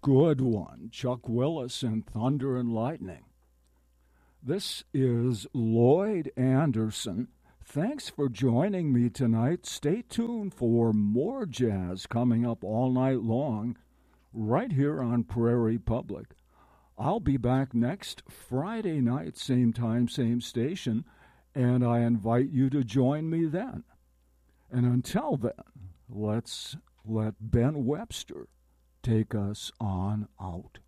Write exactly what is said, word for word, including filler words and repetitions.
good one, Chuck Willis and Thunder and Lightning. This is Lloyd Anderson. Thanks for joining me tonight. Stay tuned for more jazz coming up all night long right here on Prairie Public. I'll be back next Friday night, same time, same station, and I invite you to join me then. And until then, let's let Ben Webster take us on out.